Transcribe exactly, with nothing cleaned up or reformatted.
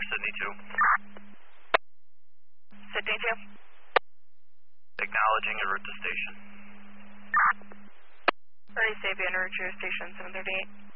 Sydney two. Sydney two. Acknowledging en route to station. Already Sabian, route to your station, seven thirty-eight.